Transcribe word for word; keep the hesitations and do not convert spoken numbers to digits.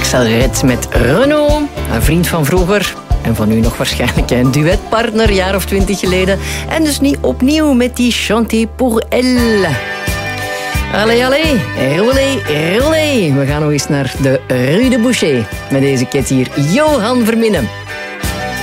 Axel Red met Renaud, een vriend van vroeger. En van u nog waarschijnlijk een duetpartner, jaar of twintig geleden. En dus niet opnieuw met die Chanté pour elle. Allee, allee, roulé, roulé. We gaan nog eens naar de Rue de Boucher. Met deze ket hier, Johan Verminnen.